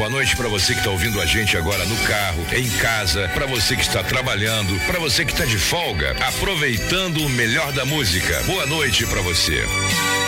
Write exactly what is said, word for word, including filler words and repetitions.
Boa noite para você que está ouvindo a gente agora no carro, em casa, para você que está trabalhando, para você que está de folga, aproveitando o melhor da música. Boa noite para você.